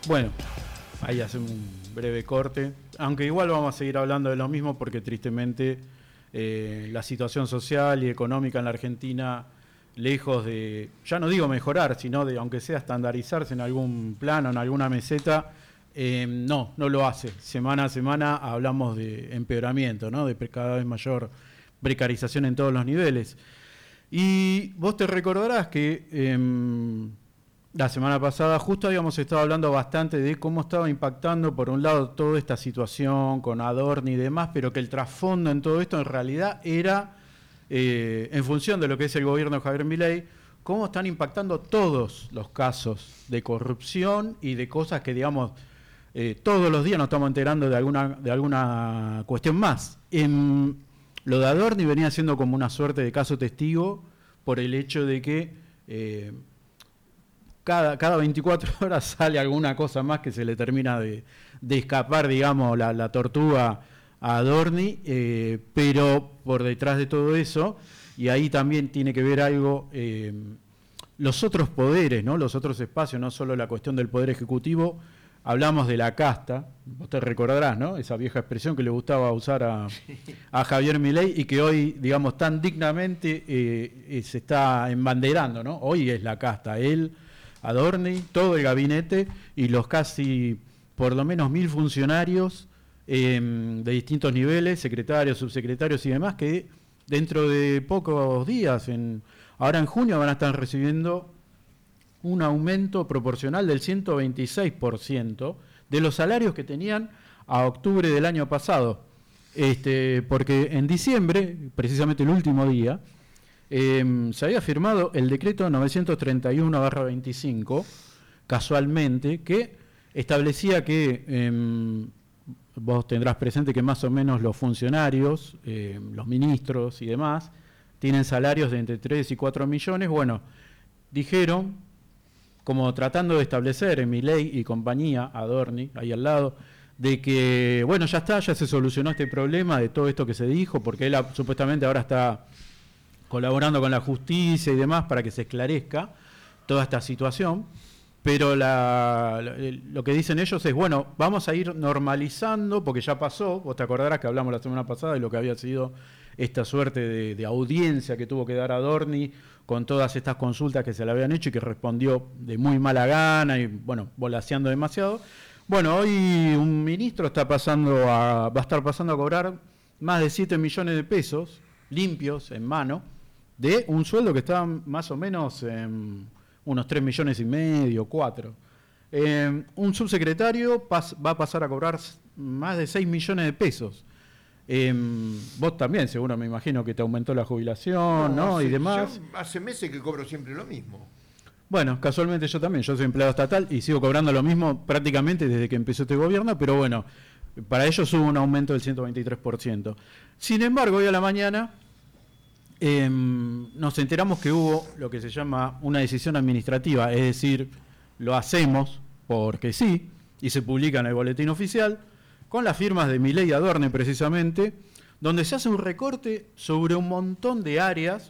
Bueno, ahí hacemos un breve corte, aunque igual vamos a seguir hablando de lo mismo porque tristemente la situación social y económica en la Argentina, lejos de, ya no digo mejorar, sino de, aunque sea estandarizarse en algún plano, en alguna meseta, no lo hace. Semana a semana hablamos de empeoramiento, ¿no? De cada vez mayor precarización en todos los niveles. Y vos te recordarás que la semana pasada justo habíamos estado hablando bastante de cómo estaba impactando, por un lado, toda esta situación con Adorni y demás, pero que el trasfondo en todo esto en realidad era, en función de lo que es el gobierno de Javier Milei, cómo están impactando todos los casos de corrupción y de cosas que, digamos, todos los días nos estamos enterando de alguna cuestión más. Lo de Adorni venía siendo como una suerte de caso testigo por el hecho de que cada 24 horas sale alguna cosa más que se le termina de escapar, digamos, la tortuga a Adorni, pero por detrás de todo eso, y ahí también tiene que ver algo, los otros poderes, ¿no? Los otros espacios, no solo la cuestión del poder ejecutivo. Hablamos de la casta, vos te recordarás, ¿no? Esa vieja expresión que le gustaba usar a Javier Milei y que hoy, digamos, tan dignamente se está embanderando, ¿no? Hoy es la casta, él, Adorni, todo el gabinete y los casi, por lo menos 1000 funcionarios de distintos niveles, secretarios, subsecretarios y demás, que dentro de pocos días, ahora en junio, van a estar recibiendo un aumento proporcional del 126% de los salarios que tenían a octubre del año pasado. Porque en diciembre, precisamente el último día, se había firmado el decreto 931/25, casualmente, que establecía que, vos tendrás presente que más o menos los funcionarios, los ministros y demás, tienen salarios de entre 3 y 4 millones. Bueno, dijeron, como tratando de establecer en Milei y compañía, Adorni, ahí al lado, de que, bueno, ya está, ya se solucionó este problema de todo esto que se dijo, porque él supuestamente ahora está colaborando con la justicia y demás para que se esclarezca toda esta situación, pero lo que dicen ellos es, bueno, vamos a ir normalizando, porque ya pasó, vos te acordarás que hablamos la semana pasada de lo que había sido esta suerte de audiencia que tuvo que dar Adorni con todas estas consultas que se le habían hecho y que respondió de muy mala gana y, bueno, volaseando demasiado. Bueno, hoy un ministro va a estar pasando a cobrar más de 7 millones de pesos limpios en mano de un sueldo que está más o menos en unos 3 millones y medio, 4. Un subsecretario va a pasar a cobrar más de 6 millones de pesos. Vos también, seguro, me imagino que te aumentó la jubilación, ¿no? Y demás. Yo hace meses que cobro siempre lo mismo. Bueno, casualmente yo también, yo soy empleado estatal y sigo cobrando lo mismo prácticamente desde que empezó este gobierno, pero bueno, para ellos hubo un aumento del 123%. Sin embargo, hoy a la mañana nos enteramos que hubo lo que se llama una decisión administrativa, es decir, lo hacemos porque sí, y se publica en el boletín oficial, con las firmas de Milei y Adorni precisamente, donde se hace un recorte sobre un montón de áreas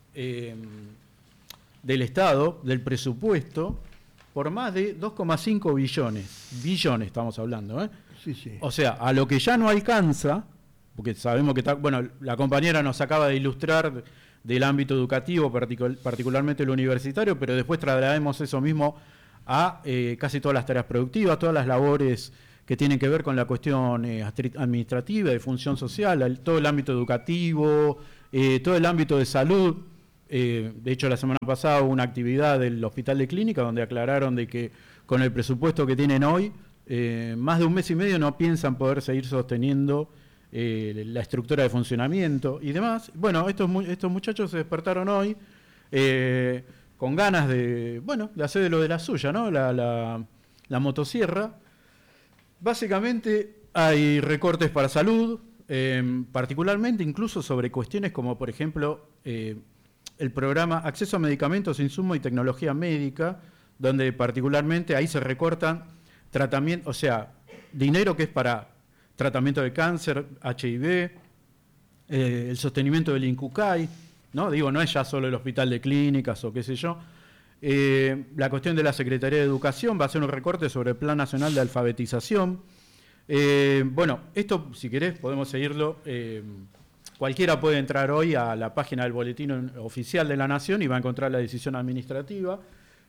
del Estado, del presupuesto, por más de 2,5 billones estamos hablando, ¿eh? Sí, sí. O sea, a lo que ya no alcanza, porque sabemos que bueno, la compañera nos acaba de ilustrar del ámbito educativo, particularmente el universitario, pero después traslademos eso mismo a casi todas las tareas productivas, todas las labores que tienen que ver con la cuestión administrativa, de función social, todo el ámbito educativo, todo el ámbito de salud. De hecho, la semana pasada hubo una actividad del Hospital de Clínica donde aclararon de que con el presupuesto que tienen hoy, más de un mes y medio no piensan poder seguir sosteniendo la estructura de funcionamiento y demás. Bueno, estos muchachos se despertaron hoy con ganas de hacer de lo de la suya, ¿no? La motosierra. Básicamente hay recortes para salud, particularmente incluso sobre cuestiones como, por ejemplo, el programa Acceso a Medicamentos, Insumos y Tecnología Médica, donde particularmente ahí se recortan tratamientos, o sea, dinero que es para tratamiento de cáncer, HIV, el sostenimiento del INCUCAI, ¿no? Digo, no es ya solo el hospital de clínicas o qué sé yo. La cuestión de la Secretaría de Educación va a ser un recorte sobre el Plan Nacional de Alfabetización. Bueno, esto, si querés, podemos seguirlo. Cualquiera puede entrar hoy a la página del Boletín Oficial de la Nación y va a encontrar la decisión administrativa.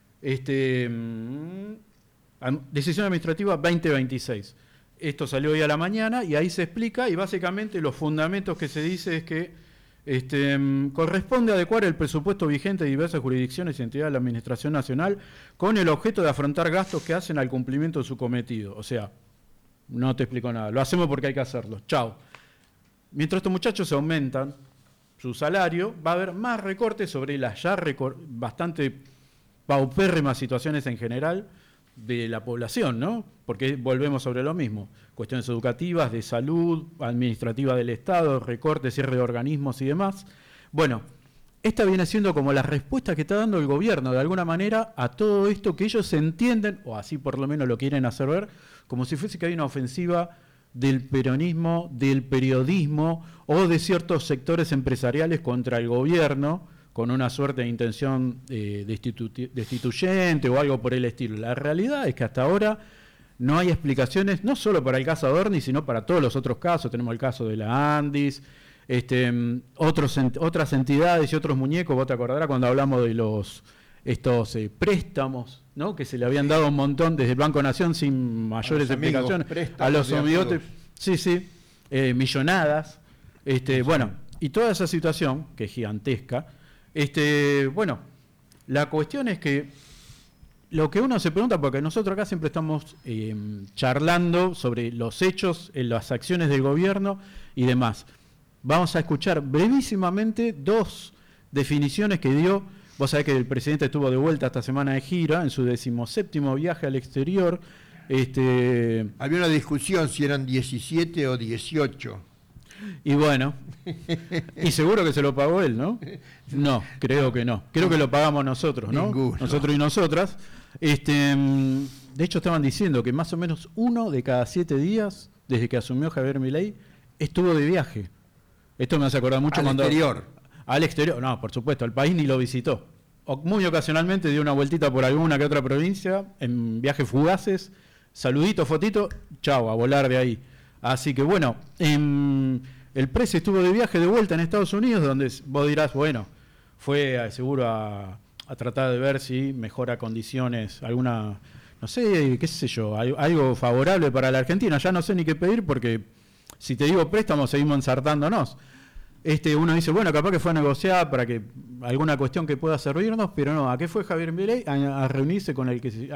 Decisión administrativa 2026. Esto salió hoy a la mañana y ahí se explica, y básicamente los fundamentos que se dice es que corresponde adecuar el presupuesto vigente de diversas jurisdicciones y entidades de la Administración Nacional con el objeto de afrontar gastos que hacen al cumplimiento de su cometido. O sea, no te explico nada, lo hacemos porque hay que hacerlo. Chao. Mientras estos muchachos se aumentan su salario, va a haber más recortes sobre las ya bastante paupérrimas situaciones en general de la población, ¿no? Porque volvemos sobre lo mismo. Cuestiones educativas, de salud, administrativa del Estado, recortes, cierre de organismos y demás. Bueno, esta viene siendo como la respuesta que está dando el gobierno, de alguna manera, a todo esto que ellos entienden, o así por lo menos lo quieren hacer ver, como si fuese que hay una ofensiva del peronismo, del periodismo o de ciertos sectores empresariales contra el gobierno, con una suerte de intención destituyente o algo por el estilo. La realidad es que hasta ahora no hay explicaciones, no solo para el caso Adorni, sino para todos los otros casos. Tenemos el caso de la Andis, otras entidades y otros muñecos. Vos te acordarás cuando hablamos de estos préstamos, ¿no? Que se le habían dado un montón desde el Banco Nación sin mayores explicaciones. A los amigos, sí, millonadas. Bueno, y toda esa situación, que es gigantesca, bueno, la cuestión es que lo que uno se pregunta, porque nosotros acá siempre estamos charlando sobre los hechos, las acciones del gobierno y demás. Vamos a escuchar brevísimamente dos definiciones que dio. Vos sabés que el presidente estuvo de vuelta esta semana de gira en su 17º viaje al exterior. Había una discusión si eran 17 o 18. Y bueno, y seguro que se lo pagó él, ¿no? No, creo que no. Creo que lo pagamos nosotros, ¿no? Ninguno. Nosotros y nosotras. De hecho, estaban diciendo que más o menos 1 de cada 7 días, desde que asumió Javier Milei, estuvo de viaje. Esto me hace acordar mucho cuando... Al exterior, no, por supuesto, el país ni lo visitó. Muy ocasionalmente dio una vueltita por alguna que otra provincia, en viajes fugaces, saludito, fotito, chao, a volar de ahí. Así que bueno, el presi estuvo de viaje de vuelta en Estados Unidos, donde vos dirás, bueno, fue seguro a tratar de ver si mejora condiciones, alguna, no sé, qué sé yo, algo favorable para la Argentina. Ya no sé ni qué pedir porque si te digo préstamos seguimos ensartándonos. Uno dice, bueno, capaz que fue a negociar para que alguna cuestión que pueda servirnos, pero no, ¿a qué fue Javier Milei? A reunirse con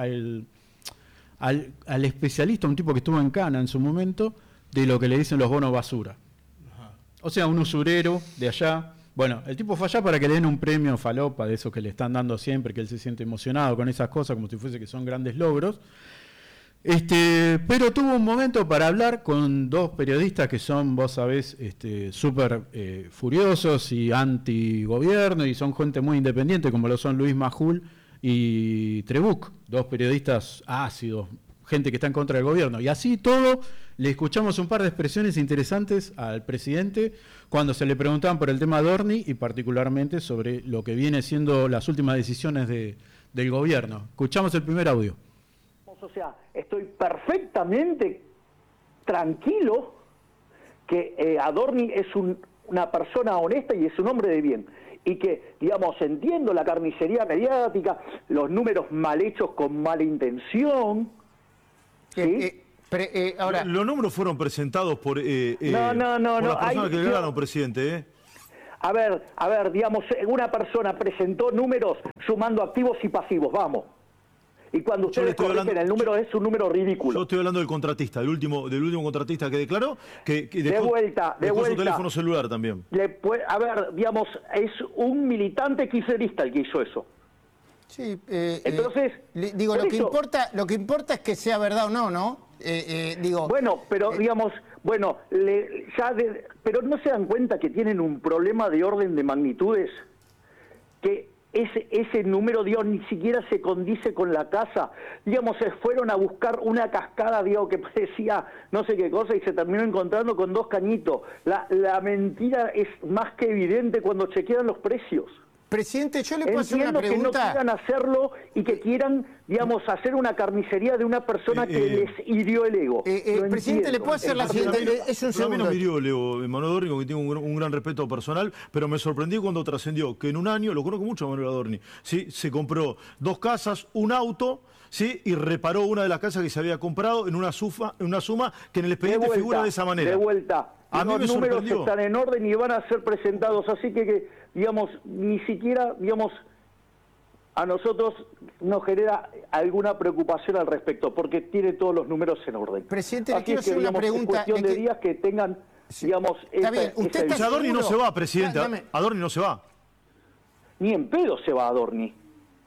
al especialista, un tipo que estuvo en Cana en su momento, de lo que le dicen los bonos basura. Ajá. O sea, un usurero de allá. Bueno, el tipo fue allá para que le den un premio falopa de esos que le están dando siempre, que él se siente emocionado con esas cosas, como si fuese que son grandes logros. Pero tuvo un momento para hablar con dos periodistas que son, vos sabés, súper furiosos y anti-gobierno, y son gente muy independiente, como lo son Luis Majul y Trebuch, dos periodistas ácidos, gente que está en contra del gobierno. Y así todo, le escuchamos un par de expresiones interesantes al presidente cuando se le preguntaban por el tema Adorni y particularmente sobre lo que viene siendo las últimas decisiones del gobierno. Escuchamos el primer audio. O sea, estoy perfectamente tranquilo que Adorni es una persona honesta y es un hombre de bien. Y que, digamos, entiendo la carnicería mediática, los números mal hechos con mala intención. ¿Sí? Ahora, los números fueron presentados por la persona que ganaron, presidente. A ver, digamos, una persona presentó números sumando activos y pasivos, vamos. Y cuando ustedes corrigen el número es un número ridículo. Yo estoy hablando del contratista, del último contratista que declaró, que de vuelta. su teléfono celular también. A ver, digamos, es un militante kirchnerista el que hizo eso. Sí, entonces, digo, lo que importa es que sea verdad o no, ¿no? Bueno, pero digamos, pero no se dan cuenta que tienen un problema de orden de magnitudes, que ese número, Dios, ni siquiera se condice con la casa. Digamos, se fueron a buscar una cascada, digo, que parecía no sé qué cosa y se terminó encontrando con 2 cañitos. La mentira es más que evidente cuando chequean los precios. Presidente, yo le puedo hacer una pregunta. Entiendo que no quieran hacerlo y que quieran, digamos, hacer una carnicería de una persona que les hirió el ego. Presidente, le puedo hacer la siguiente. Es un segundo. A mí no me hirió el ego, Manuel Adorni, con quien tengo un gran respeto personal, pero me sorprendí cuando trascendió que en un año, lo conozco mucho a Manuel Adorni, ¿sí? Se compró 2 casas, un auto, ¿sí? Y reparó una de las casas que se había comprado en una suma que en el expediente figura de esa manera. De vuelta. Los números están en orden y van a ser presentados, así que digamos, ni siquiera, digamos, a nosotros nos genera alguna preocupación al respecto, porque tiene todos los números en orden. Presidente, le quiero hacer una pregunta. Es cuestión de días que tengan, digamos... Está bien, usted está Adorni no se va, presidente. Adorni no se va. Ni en pedo se va Adorni.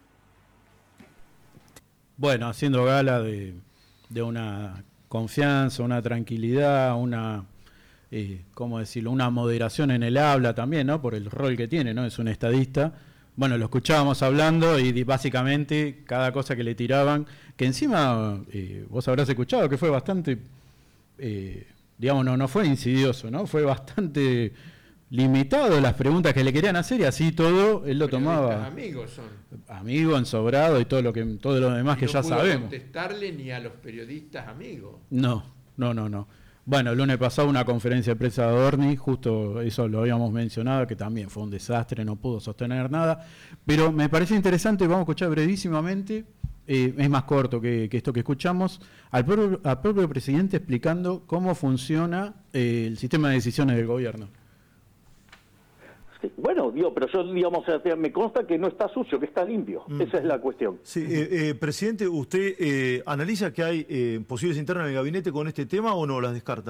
Bueno, haciendo gala de una confianza, una tranquilidad, una... ¿cómo decirlo? Una moderación en el habla también, ¿no? Por el rol que tiene, ¿no? Es un estadista. Bueno, lo escuchábamos hablando y básicamente cada cosa que le tiraban, que encima vos habrás escuchado que fue bastante, digamos, no fue insidioso, ¿no? Fue bastante limitado las preguntas que le querían hacer y así todo él lo tomaba. Amigos son. Amigo, ensobrado y todo lo demás que ya sabemos. No contestarle ni a los periodistas amigos. No. Bueno, el lunes pasado una conferencia de prensa de Adorni, justo eso lo habíamos mencionado, que también fue un desastre, no pudo sostener nada, pero me parece interesante, vamos a escuchar brevísimamente, es más corto que esto que escuchamos, al propio presidente explicando cómo funciona el sistema de decisiones del gobierno. Sí, bueno, pero yo, digamos, me consta que no está sucio, que está limpio. Esa es la cuestión. Sí, presidente, ¿usted analiza que hay posibles internas en el gabinete con este tema o no las descarta?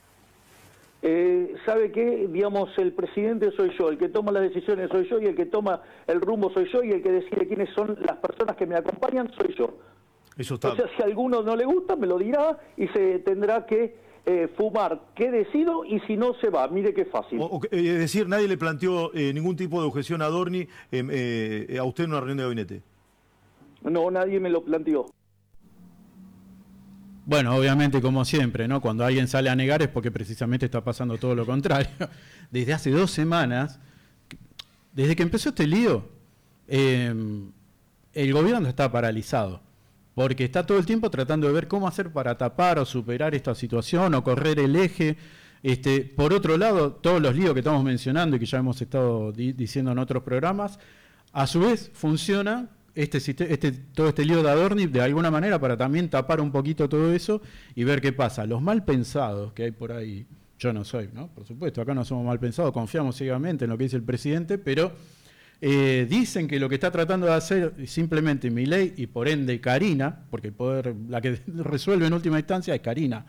¿Sabe qué? Digamos, el presidente soy yo, el que toma las decisiones soy yo y el que toma el rumbo soy yo y el que decide quiénes son las personas que me acompañan soy yo. Eso está. O sea, si a alguno no le gusta, me lo dirá y se tendrá que fumar qué decido y si no se va, mire qué fácil. Es decir, nadie le planteó ningún tipo de objeción a Adorni a usted en una reunión de gabinete. No, nadie me lo planteó. Bueno, obviamente, como siempre, ¿no? Cuando alguien sale a negar es porque precisamente está pasando todo lo contrario. Desde hace 2 semanas, desde que empezó este lío, el gobierno está paralizado. Porque está todo el tiempo tratando de ver cómo hacer para tapar o superar esta situación o correr el eje. Por otro lado, todos los líos que estamos mencionando y que ya hemos estado diciendo en otros programas, a su vez funciona todo este lío de Adorni de alguna manera para también tapar un poquito todo eso y ver qué pasa. Los mal pensados que hay por ahí, yo no soy, ¿no? Por supuesto, acá no somos mal pensados, confiamos ciegamente en lo que dice el presidente, pero... dicen que lo que está tratando de hacer simplemente Milei y por ende Karina, porque el poder, la que resuelve en última instancia es Karina,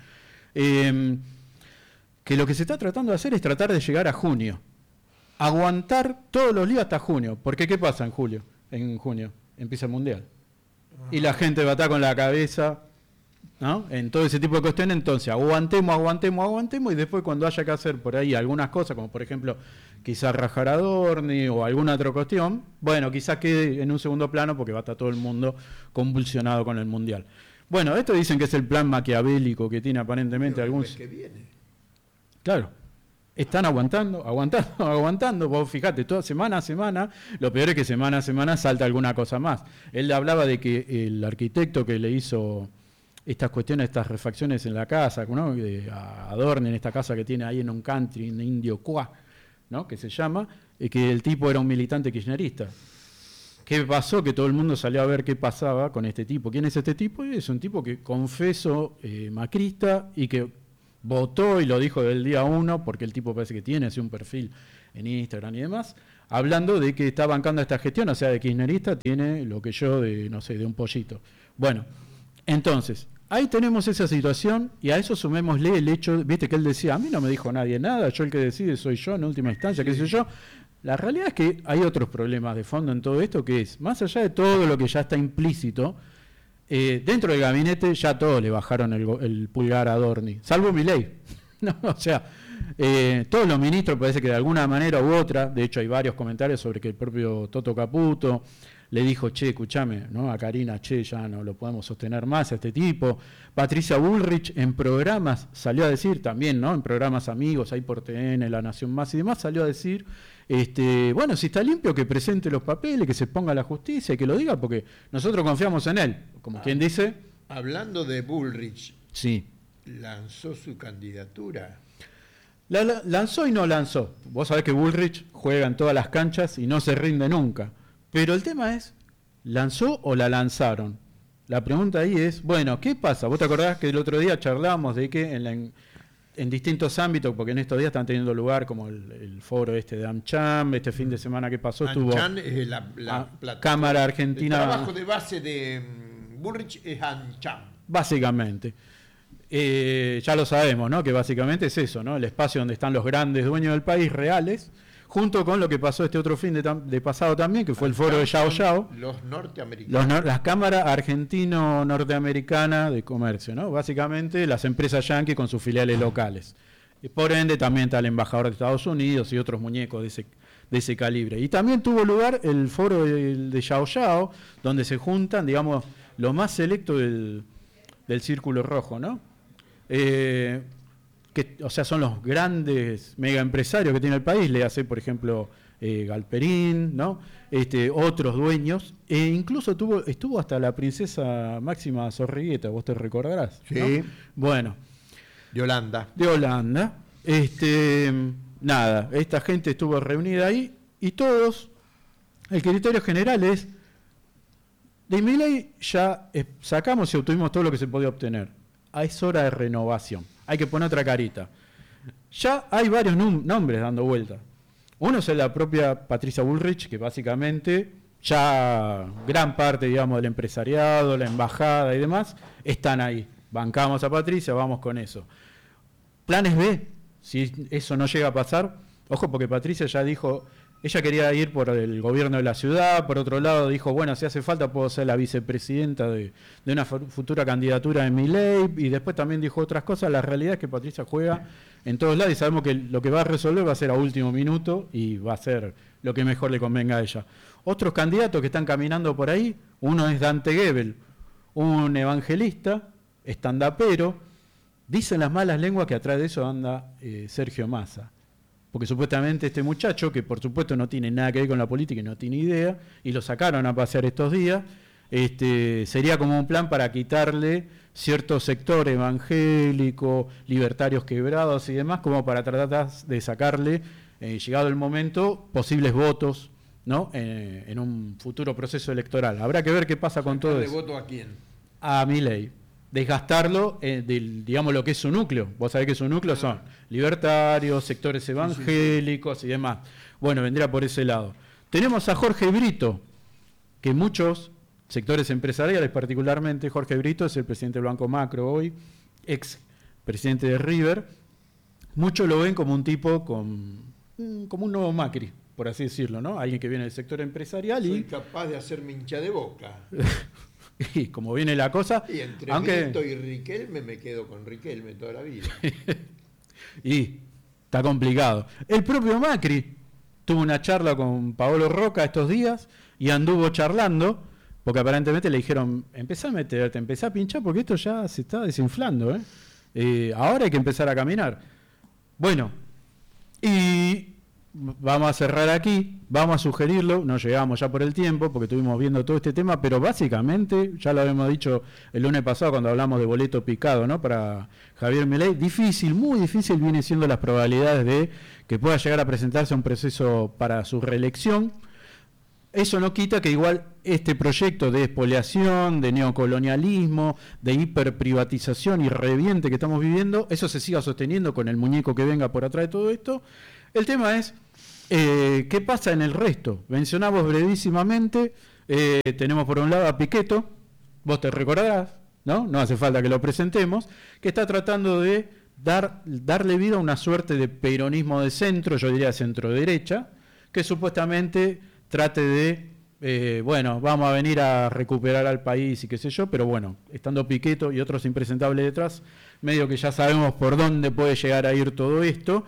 que lo que se está tratando de hacer es tratar de llegar a junio, aguantar todos los días hasta junio, porque ¿qué pasa en julio? En junio empieza el Mundial y la gente va a estar con la cabeza, ¿no? En todo ese tipo de cuestiones. Entonces aguantemos y después cuando haya que hacer por ahí algunas cosas, como por ejemplo quizás rajar a Adorni o alguna otra cuestión, bueno, quizás quede en un segundo plano porque va a estar todo el mundo convulsionado con el Mundial. Bueno, esto dicen que es el plan maquiavélico que tiene aparentemente algunos... que viene. Claro, están aguantando. Vos fijate, toda semana a semana, lo peor es que semana a semana salta alguna cosa más. Él hablaba de que el arquitecto que le hizo estas cuestiones, estas refacciones en la casa, ¿no? A Adorni, en esta casa que tiene ahí en un country, en Indio Cuá, ¿no? Que se llama, que el tipo era un militante kirchnerista. ¿Qué pasó? Que todo el mundo salió a ver qué pasaba con este tipo. ¿Quién es este tipo? Es un tipo que confeso macrista y que votó y lo dijo del día 1, porque el tipo parece que tiene así un perfil en Instagram y demás, hablando de que está bancando esta gestión, o sea, de kirchnerista tiene lo que yo de, no sé, de un pollito. Bueno, entonces, ahí tenemos esa situación y a eso sumémosle el hecho, viste que él decía, a mí no me dijo nadie nada, yo el que decide soy yo en última instancia, qué sé yo. La realidad es que hay otros problemas de fondo en todo esto, que es, más allá de todo lo que ya está implícito, dentro del gabinete ya todos le bajaron el pulgar a Adorni, salvo Milei. No, o sea, todos los ministros parece que de alguna manera u otra, de hecho hay varios comentarios sobre que el propio Toto Caputo le dijo, che, escúchame, ¿no? A Karina, che, ya no lo podemos sostener más a este tipo. Patricia Bullrich en programas salió a decir también, ¿no? En programas amigos, ahí por TN, La Nación Más y demás, salió a decir Bueno, si está limpio, que presente los papeles, que se ponga a la justicia y que lo diga, porque nosotros confiamos en él. Como quien dice... Hablando de Bullrich, Sí. lanzó su candidatura. Lanzó y no lanzó. Vos sabés que Bullrich juega en todas las canchas y no se rinde nunca. Pero el tema es, ¿lanzó o la lanzaron? La pregunta ahí es, bueno, ¿qué pasa? ¿Vos te acordás que el otro día charlábamos de que en distintos ámbitos, porque en estos días están teniendo lugar como el foro de AmCham, este fin de semana que pasó estuvo AmCham es la plataforma. Cámara Argentina. El trabajo de base de Bullrich es AmCham. Básicamente. Ya lo sabemos, ¿no? Que básicamente es eso, ¿no? El espacio donde están los grandes dueños del país reales, junto con lo que pasó este otro fin de pasado también, que fue el foro de Yao Yao. Los norteamericanos. La Cámara Argentino-Norteamericana de Comercio, ¿no? Básicamente las empresas yanquis con sus filiales locales. Y por ende también está el embajador de Estados Unidos y otros muñecos de ese calibre. Y también tuvo lugar el foro de Yao Yao, donde se juntan, digamos, lo más selecto del Círculo Rojo, ¿no? O sea, son los grandes mega empresarios que tiene el país, le hace, por ejemplo, Galperín, ¿no? Otros dueños, e incluso estuvo hasta la princesa Máxima Zorrigueta, vos te recordarás, Sí. ¿no? Bueno. De Holanda. De Holanda. Nada, esta gente estuvo reunida ahí y todos, el criterio general es, de Milei ya sacamos y obtuvimos todo lo que se podía obtener. Es hora de renovación. Hay que poner otra carita. Ya hay varios nombres dando vuelta. Uno es la propia Patricia Bullrich, que básicamente ya gran parte, digamos, del empresariado, la embajada y demás, están ahí. Bancamos a Patricia, vamos con eso. Planes B, si eso no llega a pasar, ojo, porque Patricia ya dijo, ella quería ir por el gobierno de la ciudad, por otro lado dijo, bueno, si hace falta puedo ser la vicepresidenta de una futura candidatura de Milei, y después también dijo otras cosas. La realidad es que Patricia juega en todos lados y sabemos que lo que va a resolver va a ser a último minuto y va a ser lo que mejor le convenga a ella. Otros candidatos que están caminando por ahí, uno es Dante Gebel, un evangelista, estandapero. Dicen las malas lenguas que atrás de eso anda Sergio Massa. Porque supuestamente este muchacho, que por supuesto no tiene nada que ver con la política y no tiene idea, y lo sacaron a pasear estos días, sería como un plan para quitarle cierto sector evangélico, libertarios quebrados y demás, como para tratar de sacarle, llegado el momento, posibles votos, ¿no? En un futuro proceso electoral. Habrá que ver qué pasa con todo eso. ¿Voto a quién? A Milei. Desgastarlo digamos, lo que es su núcleo. Vos sabés que su núcleo son libertarios, sectores evangélicos y demás. Bueno, vendría por ese lado. Tenemos a Jorge Brito, que muchos sectores empresariales, particularmente Jorge Brito, es el presidente del Banco Macro hoy, ex presidente de River. Muchos lo ven como un tipo como un nuevo Macri, por así decirlo, ¿no? Alguien que viene del sector empresarial. Soy capaz de hacerme hincha de Boca. Y como viene la cosa... Y entre aunque Brito y Riquelme me quedo con Riquelme toda la vida. Y está complicado. El propio Macri tuvo una charla con Paolo Roca estos días y anduvo charlando, porque aparentemente le dijeron, empezá a meterte, empezá a pinchar, porque esto ya se está desinflando, ahora hay que empezar a caminar. Bueno, y vamos a cerrar aquí, vamos a sugerirlo, no llegamos ya por el tiempo, porque estuvimos viendo todo este tema, pero básicamente, ya lo habíamos dicho el lunes pasado cuando hablamos de boleto picado, ¿no? Para Javier Milei, difícil, muy difícil viene siendo las probabilidades de que pueda llegar a presentarse a un proceso para su reelección. Eso no quita que igual este proyecto de expoliación, de neocolonialismo, de hiperprivatización y reviente que estamos viviendo, eso se siga sosteniendo con el muñeco que venga por atrás de todo esto. El tema es, ¿qué pasa en el resto? Mencionamos brevísimamente, tenemos por un lado a Pichetto, vos te recordarás, ¿no? No hace falta que lo presentemos, que está tratando de darle vida a una suerte de peronismo de centro, yo diría centro-derecha, que supuestamente trate de, bueno, vamos a venir a recuperar al país y qué sé yo, pero bueno, estando Pichetto y otros impresentables detrás, medio que ya sabemos por dónde puede llegar a ir todo esto.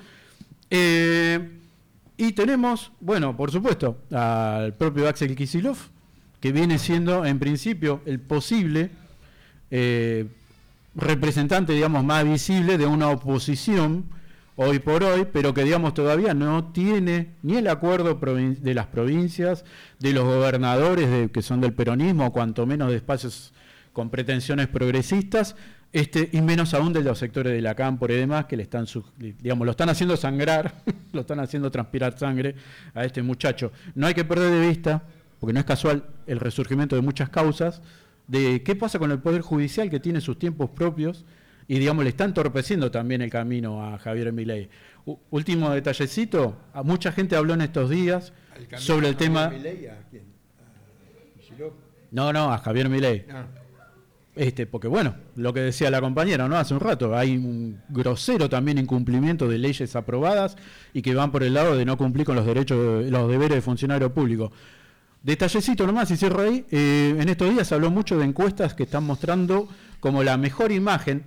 Y tenemos, bueno, por supuesto, al propio Axel Kicillof, que viene siendo en principio el posible representante, digamos, más visible de una oposición hoy por hoy, pero que digamos todavía no tiene ni el acuerdo de las provincias, de los gobernadores que son del peronismo, o cuanto menos de espacios con pretensiones progresistas, y menos aún de los sectores de la Cámpora y demás, que le están, digamos, lo están haciendo sangrar, lo están haciendo transpirar sangre a este muchacho. No hay que perder de vista, porque no es casual el resurgimiento de muchas causas, de qué pasa con el Poder Judicial, que tiene sus tiempos propios, y digamos le está entorpeciendo también el camino a Javier Milei. Último detallecito, mucha gente habló en estos días sobre el tema... Milei, ¿a quién? ¿A Kicillof? No, a Javier Milei. Ah. Porque bueno, lo que decía la compañera, ¿no? Hace un rato, hay un grosero también incumplimiento de leyes aprobadas y que van por el lado de no cumplir con los derechos, los deberes de funcionario público. Detallecito nomás, y cierro ahí, en estos días se habló mucho de encuestas que están mostrando como la mejor imagen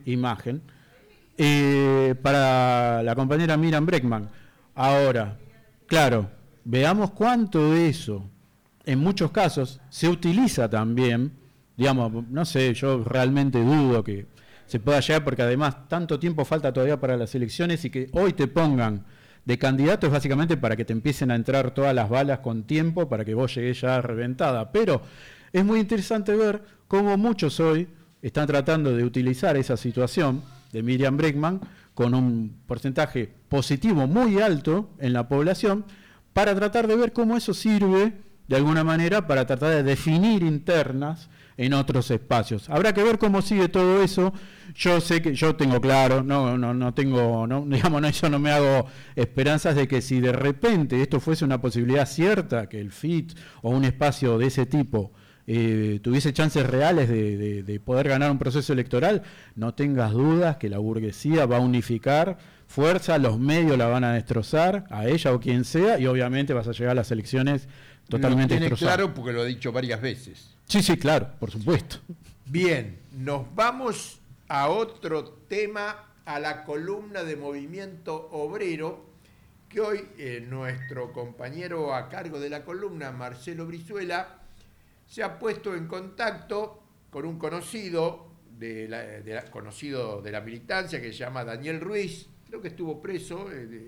para la compañera Miriam Bregman. Ahora, claro, veamos cuánto de eso, en muchos casos, se utiliza también, digamos, no sé, yo realmente dudo que se pueda llegar, porque además tanto tiempo falta todavía para las elecciones, y que hoy te pongan de candidato es básicamente para que te empiecen a entrar todas las balas con tiempo, para que vos llegues ya reventada. Pero es muy interesante ver cómo muchos hoy están tratando de utilizar esa situación de Miriam Bregman con un porcentaje positivo muy alto en la población, para tratar de ver cómo eso sirve de alguna manera para tratar de definir internas en otros espacios. Habrá que ver cómo sigue todo eso. Yo sé que yo tengo claro, no tengo, digamos, yo no me hago esperanzas de que si de repente esto fuese una posibilidad cierta, que el FIT o un espacio de ese tipo tuviese chances reales de poder ganar un proceso electoral, no tengas dudas que la burguesía va a unificar fuerza, los medios la van a destrozar, a ella o quien sea, y obviamente vas a llegar a las elecciones totalmente Lo tiene destrozada. claro porque lo ha dicho varias veces. Sí, claro, por supuesto. Bien, nos vamos a otro tema, a la columna de Movimiento Obrero, que hoy nuestro compañero a cargo de la columna, Marcelo Brizuela, se ha puesto en contacto con un conocido conocido de la militancia, que se llama Daniel Ruiz. Creo que estuvo preso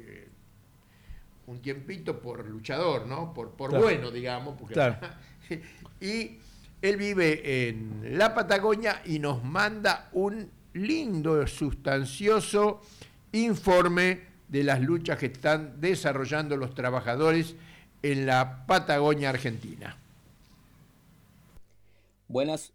un tiempito por luchador, ¿no? Por claro. Bueno, digamos. Porque claro. Y él vive en la Patagonia y nos manda un lindo, sustancioso informe de las luchas que están desarrollando los trabajadores en la Patagonia Argentina. Buenas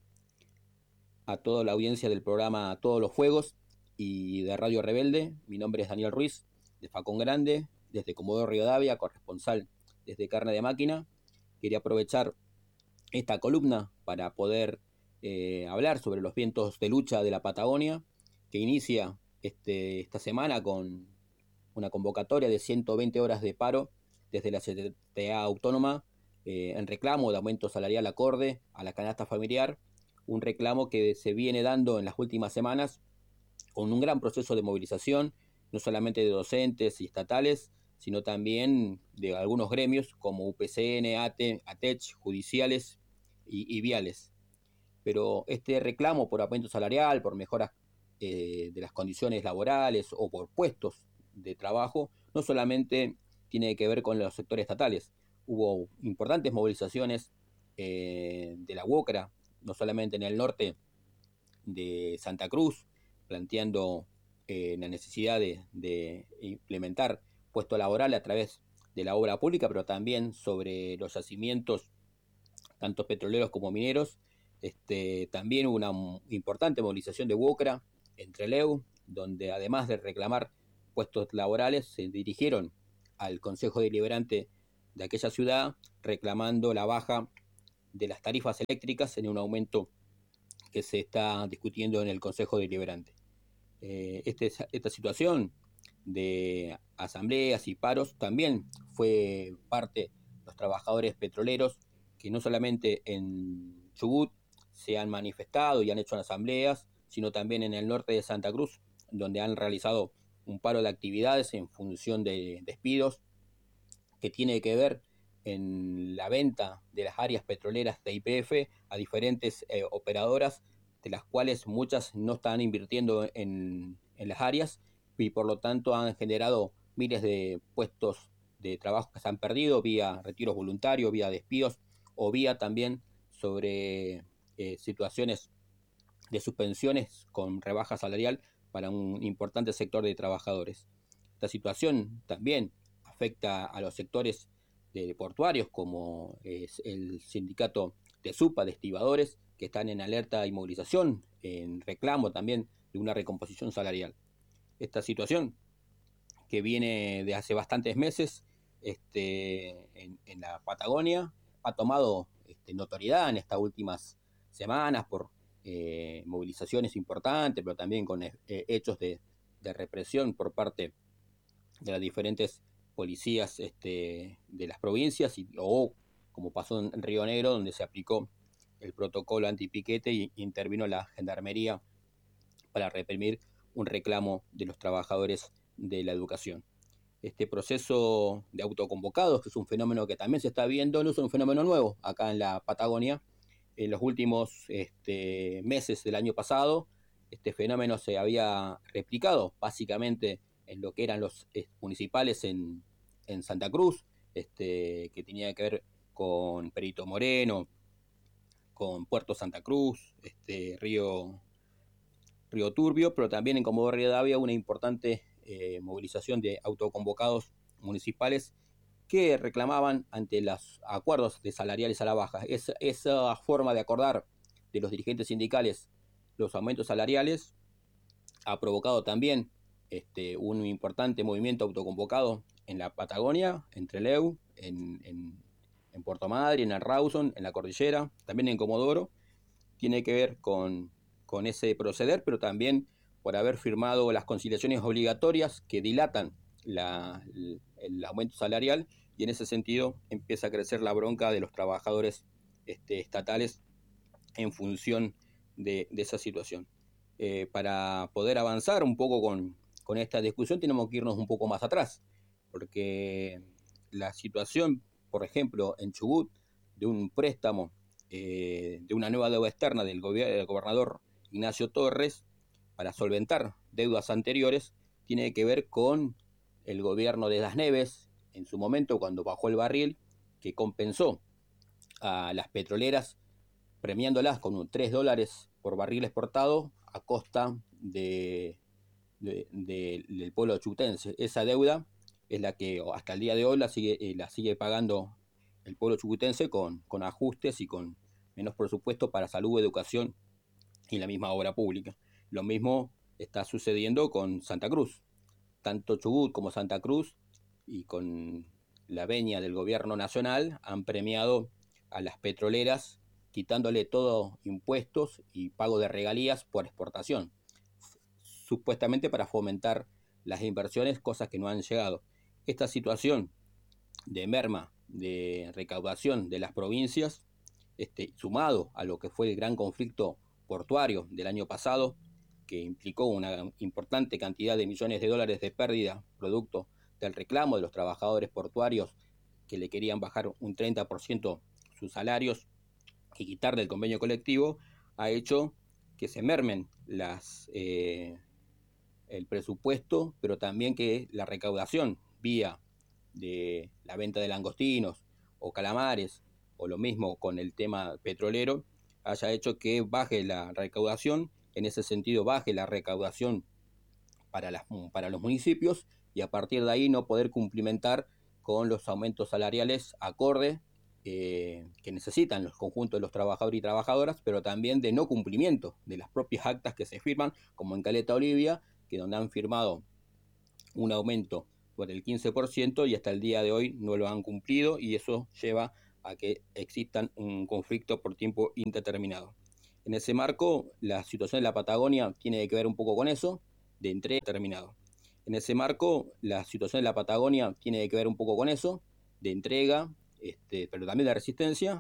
a toda la audiencia del programa Todos los Fuegos y de Radio Rebelde. Mi nombre es Daniel Ruiz, de Facón Grande, desde Comodoro Rivadavia, corresponsal desde Carne de Máquina. Quería aprovechar esta columna para poder hablar sobre los vientos de lucha de la Patagonia, que inicia esta semana con una convocatoria de 120 horas de paro desde la CTA Autónoma en reclamo de aumento salarial acorde a la canasta familiar, un reclamo que se viene dando en las últimas semanas con un gran proceso de movilización, no solamente de docentes y estatales, sino también de algunos gremios como UPCN, ATE, ATECH, judiciales y viales. Pero este reclamo por aumento salarial, por mejoras de las condiciones laborales o por puestos de trabajo, no solamente tiene que ver con los sectores estatales. Hubo importantes movilizaciones de la UOCRA, no solamente en el norte de Santa Cruz, planteando la necesidad de implementar puestos laborales a través de la obra pública, pero también sobre los yacimientos, tanto petroleros como mineros. También hubo una importante movilización de UOCRA en Trelew, donde además de reclamar puestos laborales, se dirigieron al Consejo Deliberante de aquella ciudad, reclamando la baja de las tarifas eléctricas en un aumento que se está discutiendo en el Consejo Deliberante. Esta situación de asambleas y paros también fue parte de los trabajadores petroleros que no solamente en Chubut se han manifestado y han hecho asambleas, sino también en el norte de Santa Cruz, donde han realizado un paro de actividades en función de despidos que tiene que ver en la venta de las áreas petroleras de YPF a diferentes operadoras, de las cuales muchas no están invirtiendo en las áreas y por lo tanto han generado miles de puestos de trabajo que se han perdido vía retiros voluntarios, vía despidos o vía también sobre situaciones de suspensiones con rebaja salarial para un importante sector de trabajadores. Esta situación también afecta a los sectores portuarios, como es el sindicato de SUPA, de estibadores, que están en alerta y movilización, en reclamo también de una recomposición salarial. Esta situación, que viene de hace bastantes meses en la Patagonia, ha tomado notoriedad en estas últimas semanas por movilizaciones importantes, pero también con hechos de represión por parte de las diferentes policías de las provincias, o como pasó en Río Negro, donde se aplicó el protocolo antipiquete y intervino la gendarmería para reprimir un reclamo de los trabajadores de la educación. Este proceso de autoconvocados, que es un fenómeno que también se está viendo, no es un fenómeno nuevo acá en la Patagonia. En los últimos meses del año pasado, este fenómeno se había replicado básicamente en lo que eran los municipales en Santa Cruz, que tenía que ver con Perito Moreno, con Puerto Santa Cruz, Río Turbio, pero también en Comodoro Rivadavia una importante movilización de autoconvocados municipales que reclamaban ante los acuerdos de salariales a la baja. Esa forma de acordar de los dirigentes sindicales los aumentos salariales ha provocado también un importante movimiento autoconvocado en la Patagonia, en Trelew, en Puerto Madryn, en el Rawson, en la Cordillera, también en Comodoro. Tiene que ver con ese proceder, pero también por haber firmado las conciliaciones obligatorias que dilatan el aumento salarial, y en ese sentido empieza a crecer la bronca de los trabajadores estatales en función de esa situación. Para poder avanzar un poco con esta discusión tenemos que irnos un poco más atrás, porque la situación, por ejemplo, en Chubut, de un préstamo, de una nueva deuda externa del gobernador Ignacio Torres para solventar deudas anteriores, tiene que ver con el gobierno de Das Neves, en su momento cuando bajó el barril, que compensó a las petroleras premiándolas con $3 por barril exportado a costa del pueblo chubutense. Esa deuda es la que hasta el día de hoy la sigue pagando el pueblo chubutense con ajustes y con menos presupuesto para salud, educación y la misma obra pública. Lo mismo está sucediendo con Santa Cruz. Tanto Chubut como Santa Cruz, y con la venia del gobierno nacional, han premiado a las petroleras quitándole todo impuestos y pago de regalías por exportación, supuestamente para fomentar las inversiones, cosas que no han llegado. Esta situación de merma de recaudación de las provincias, sumado a lo que fue el gran conflicto portuario del año pasado, que implicó una importante cantidad de millones de dólares de pérdida producto del reclamo de los trabajadores portuarios que le querían bajar un 30% sus salarios y quitar del convenio colectivo, ha hecho que se mermen el presupuesto, pero también que la recaudación vía de la venta de langostinos o calamares, o lo mismo con el tema petrolero, haya hecho que baje la recaudación. En ese sentido, baje la recaudación para los municipios, y a partir de ahí no poder cumplimentar con los aumentos salariales acorde que necesitan los conjuntos de los trabajadores y trabajadoras, pero también de no cumplimiento de las propias actas que se firman, como en Caleta Olivia, que donde han firmado un aumento por el 15% y hasta el día de hoy no lo han cumplido, y eso lleva a que existan un conflicto por tiempo indeterminado. En ese marco, la situación de la Patagonia tiene que ver un poco con eso, de entrega determinado. En ese marco, la situación de la Patagonia tiene que ver un poco con eso, de entrega, pero también de resistencia,